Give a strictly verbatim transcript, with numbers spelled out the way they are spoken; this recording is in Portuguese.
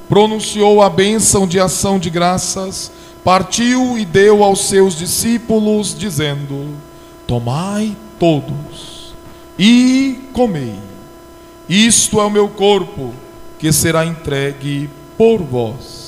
pronunciou a bênção de ação de graças, partiu e deu aos seus discípulos, dizendo: tomai todos e comei. Isto é o meu corpo, que será entregue por vós.